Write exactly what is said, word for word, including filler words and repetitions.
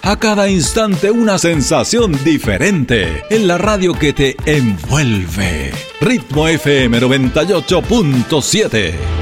A cada instante una sensación diferente. En la radio que te envuelve. Ritmo F M noventa y ocho punto siete.